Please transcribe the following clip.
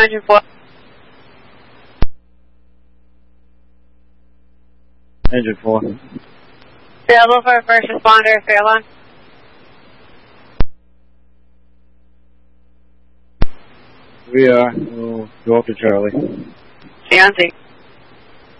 engine 4. Engine 4. Available for a first responder, Fairlawn. We are. We'll go up to Charlie. Beyonce.